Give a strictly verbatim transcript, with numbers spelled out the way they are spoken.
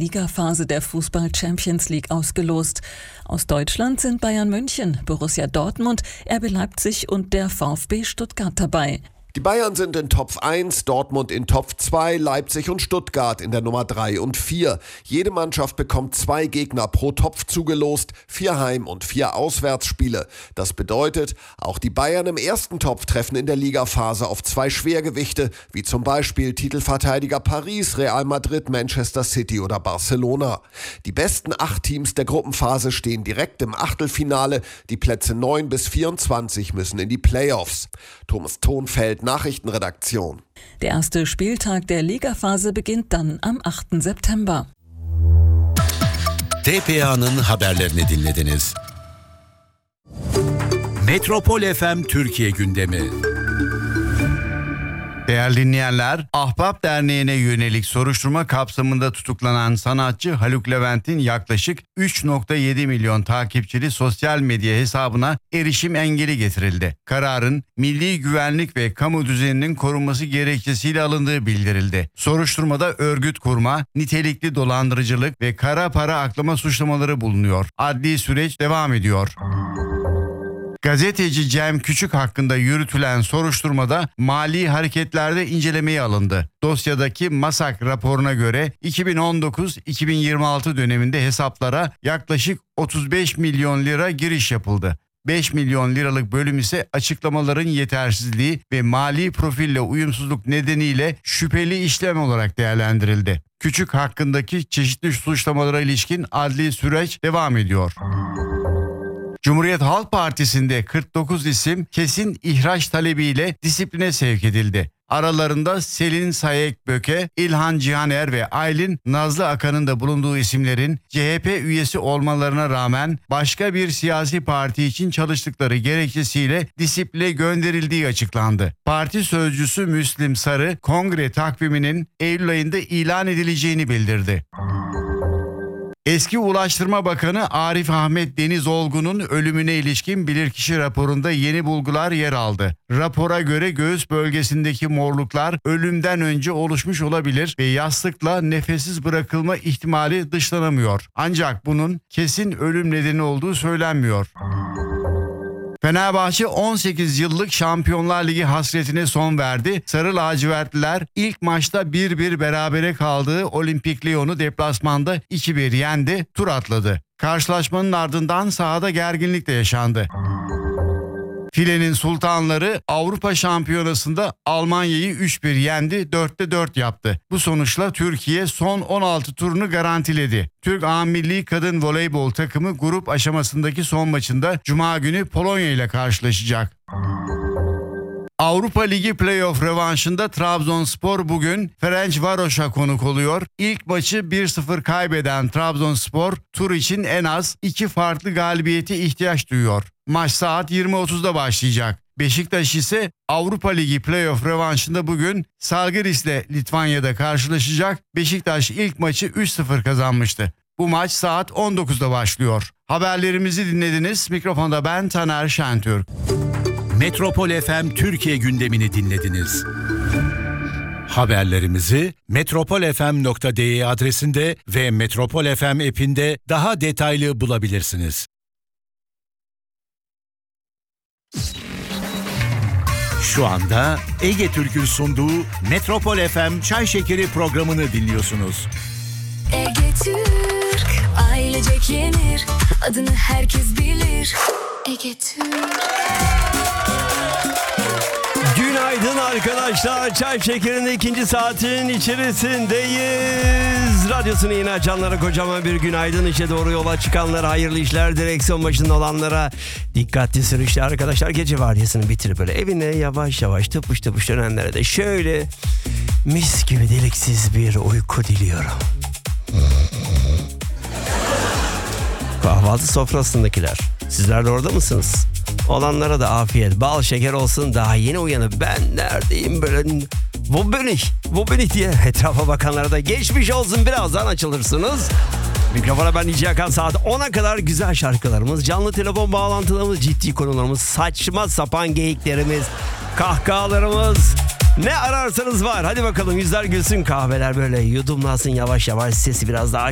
Ligaphase der Fußball Champions League ausgelost. Aus Deutschland sind Bayern München, Borussia Dortmund, R B Leipzig und der VfB Stuttgart dabei. Die Bayern sind in Topf eins, Dortmund in Topf zwei, Leipzig und Stuttgart in der Nummer drei und vier. Jede Mannschaft bekommt zwei Gegner pro Topf zugelost, vier Heim- und vier Auswärtsspiele. Das bedeutet, auch die Bayern im ersten Topf treffen in der Ligaphase auf zwei Schwergewichte, wie zum Beispiel Titelverteidiger Paris, Real Madrid, Manchester City oder Barcelona. Die besten acht Teams der Gruppenphase stehen direkt im Achtelfinale. Die Plätze neun bis vierundzwanzig müssen in die Playoffs. Thomas Thonfeld, Nachrichtenredaktion. Der erste Spieltag der Ligaphase beginnt dann am achten September. T P A'nın haberlerini dinlediniz. Metropol F M Türkiye gündemi. Değerli dinleyenler, Ahbap Derneği'ne yönelik soruşturma kapsamında tutuklanan sanatçı Haluk Levent'in yaklaşık üç virgül yedi milyon takipçili sosyal medya hesabına erişim engeli getirildi. Kararın milli güvenlik ve kamu düzeninin korunması gerekçesiyle alındığı bildirildi. Soruşturmada örgüt kurma, nitelikli dolandırıcılık ve kara para aklama suçlamaları bulunuyor. Adli süreç devam ediyor. Gazeteci Cem Küçük hakkında yürütülen soruşturmada mali hareketlerde incelemeye alındı. Dosyadaki MASAK raporuna göre iki bin on dokuz iki bin yirmi altı döneminde hesaplara yaklaşık otuz beş milyon lira giriş yapıldı. beş milyon liralık bölüm ise açıklamaların yetersizliği ve mali profille uyumsuzluk nedeniyle şüpheli işlem olarak değerlendirildi. Küçük hakkındaki çeşitli suçlamalara ilişkin adli süreç devam ediyor. Cumhuriyet Halk Partisi'nde kırk dokuz isim kesin ihraç talebiyle disipline sevk edildi. Aralarında Selin Sayek Böke, İlhan Cihaner ve Aylin Nazlı Akan'ın da bulunduğu isimlerin C H P üyesi olmalarına rağmen başka bir siyasi parti için çalıştıkları gerekçesiyle disipline gönderildiği açıklandı. Parti sözcüsü Müslim Sarı, kongre takviminin Eylül ayında ilan edileceğini bildirdi. Eski Ulaştırma Bakanı Arif Ahmet Deniz Olgun'un ölümüne ilişkin bilirkişi raporunda yeni bulgular yer aldı. Rapora göre göğüs bölgesindeki morluklar ölümden önce oluşmuş olabilir ve yastıkla nefessiz bırakılma ihtimali dışlanamıyor. Ancak bunun kesin ölüm nedeni olduğu söylenmiyor. Fenerbahçe on sekiz yıllık Şampiyonlar Ligi hasretine son verdi. Sarı lacivertliler ilk maçta bir bir berabere kaldığı Olimpik Lyon'u deplasmanda iki bir yendi, tur atladı. Karşılaşmanın ardından sahada gerginlik de yaşandı. Filenin sultanları Avrupa Şampiyonası'nda Almanya'yı üç bir yendi, dörtte dört yaptı. Bu sonuçla Türkiye son on altı turunu garantiledi. Türk A Milli Kadın Voleybol takımı grup aşamasındaki son maçında Cuma günü Polonya ile karşılaşacak. Avrupa Ligi Playoff rövanşında Trabzonspor bugün Ferencvaros'a konuk oluyor. İlk maçı bir sıfır kaybeden Trabzonspor tur için en az iki farklı galibiyete ihtiyaç duyuyor. Maç saat yirmi otuzda başlayacak. Beşiktaş ise Avrupa Ligi Playoff rövanşında bugün Žalgiris'le Litvanya'da karşılaşacak. Beşiktaş ilk maçı üç sıfır kazanmıştı. Bu maç saat on dokuzda başlıyor. Haberlerimizi dinlediniz. Mikrofonda ben Taner Şentürk. Metropol F M Türkiye gündemini dinlediniz. Haberlerimizi metropol f m nokta d e adresinde ve Metropol F M app'inde daha detaylı bulabilirsiniz. Şu anda Ege Türk'ün sunduğu Metropol F M Çay Şekeri programını dinliyorsunuz. Ege Türk, ailecek yenir, adını herkes bilir. Ege Türk. Günaydın arkadaşlar. Çay Şekeri'nin ikinci saatin içerisindeyiz. Radyosunu yine açanlara kocaman bir günaydın. İşe doğru yola çıkanlara hayırlı işler. Direksiyon başında olanlara dikkatli sürüşler arkadaşlar. Gece vardiyasını bitirip böyle evine yavaş yavaş tıpış tıpış dönenlere de şöyle mis gibi deliksiz bir uyku diliyorum. Kahvaltı sofrasındakiler, sizler de orada mısınız? Olanlara da afiyet, bal şeker olsun. Daha yeni uyanıp ben neredeyim böyle bu beni, bu beni diye etrafa bakanlara da geçmiş olsun, birazdan açılırsınız. Mikrofona ben İci Hakan, saat ona kadar güzel şarkılarımız, canlı telefon bağlantılarımız, ciddi konularımız, saçma sapan geyiklerimiz, kahkahalarımız, ne ararsanız var. Hadi bakalım, yüzler gülsün, kahveler böyle yudumlansın yavaş yavaş, sesi biraz daha